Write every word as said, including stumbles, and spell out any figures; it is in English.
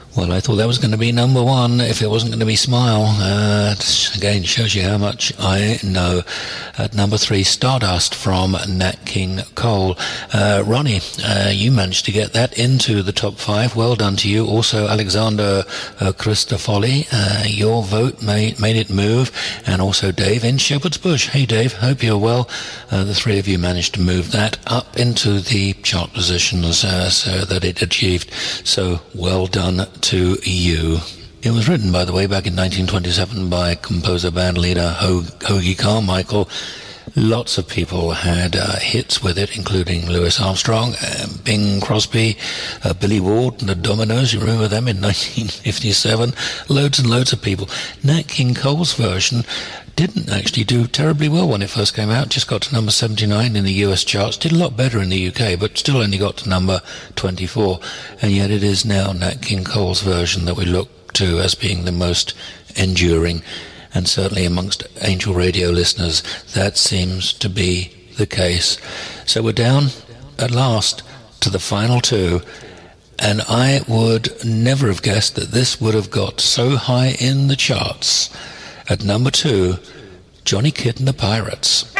Well, I thought that was going to be number one if it wasn't going to be Smile. Uh, again, shows you how much I know. At number three, Stardust from Nat King Cole. Uh, Ronnie, uh, you managed to get that into the top five. Well done to you. Also, Alexander uh, Christofoli, uh, your vote made, made it move. And also Dave in Shepherd's Bush. Hey, Dave, hope you're well. Uh, the three of you managed to move that up into the chart positions uh, so that it achieved. So, well done to you. It was written, by the way, back in nineteen twenty-seven by composer band leader Ho- Hoagy Carmichael. Lots of people had uh, hits with it, including Louis Armstrong, uh, Bing Crosby, uh, Billy Ward and the Dominoes. You remember them in nineteen fifty-seven? Loads and loads of people. Nat King Cole's version didn't actually do terribly well when it first came out. Just got to number seventy-nine in the U S charts. Did a lot better in the U K, but still only got to number twenty-four. And yet it is now Nat King Cole's version that we look to as being the most enduring. And certainly amongst Angel Radio listeners, that seems to be the case. So we're down at last to the final two. And I would never have guessed that this would have got so high in the charts. At number two, Johnny Kidd and the Pirates.